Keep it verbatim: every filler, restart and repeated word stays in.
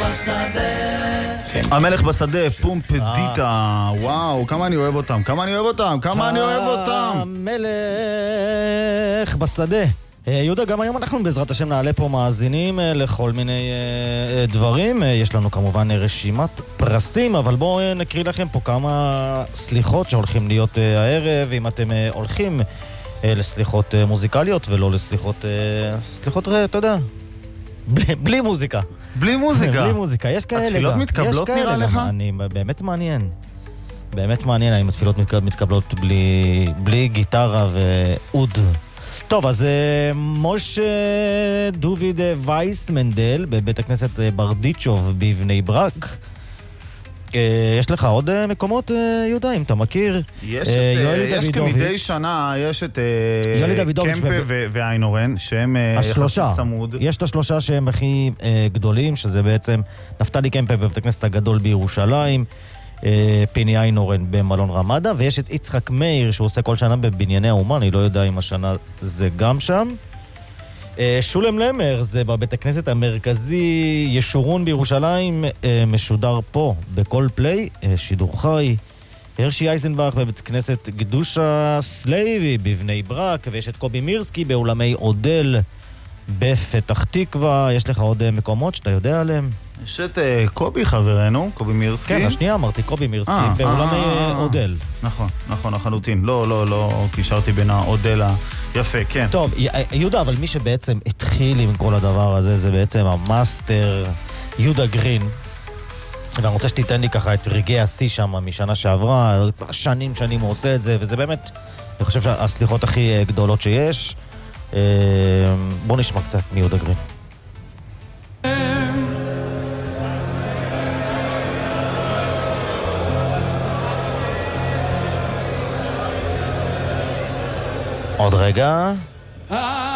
המלך בשדה, פומפ דיטה, וואו, כמה אני אוהב אותם, כמה אני אוהב אותם, כמה אני אוהב אותם. המלך בשדה. יהודה, גם היום אנחנו בעזרת השם נעלה פה מאזינים לכל מיני דברים. יש לנו כמובן רשימת פרסים, אבל בואו נקריא לכם פה כמה סליחות שהולכים להיות הערב, אם אתם הולכים לסליחות מוזיקליות ולא לסליחות, סליחות, אתה יודע, בלי, בלי מוזיקה. בלי מוזיקה? בלי מוזיקה, יש כאלה גם. התפילות מתקבלות נראה לך? אני באמת מעניין. באמת מעניין האם התפילות מתקבלות בלי, בלי גיטרה ואוד. טוב, אז משה דוביד וייסמנדל בבית הכנסת ברדיצ'וב בבני ברק. יש לך עוד מקומות, יהודה, אם אתה מכיר? יש, יש כמדי שנה, יש את קמפה ואיינורן, שהם השלושה. צמוד. יש את השלושה שהם הכי גדולים, שזה בעצם נפתלי קמפה בבית הכנסת הגדול בירושלים, פיני איינורן במלון רמדה, ויש את יצחק מאיר שהוא עושה כל שנה בבנייני האומה, אני לא יודע אם השנה זה גם שם. שולם למר זה בבית הכנסת המרכזי ישורון בירושלים, משודר פה בכל פליי, שידור חי. הרשי אייזנבך בבית כנסת גדושה סלייבי בבני ברק, ויש את קובי מירסקי באולמי אודל בפתח תקווה. יש לך עוד מקומות שאתה יודע עליהם? יש את קובי חברנו, קובי מירסקי. כן, השנייה אמרתי, קובי מירסקי באולמי אודל. נכון, נכון, לחלוטין. לא, לא, לא, קישרתי בין האודל היפה, כן. טוב, יהודה, אבל מי שבעצם התחיל עם כל הדבר הזה, זה בעצם המאסטר יהודה גרין. ואני רוצה שתיתן לי ככה את רגעי השיא שם משנה שעברה, שנים שנים הוא עושה את זה, וזה באמת, אני חושב שהסליחות הכי גדולות שיש. בוא נשמע קצת מיהודה גרין. עוד רגע.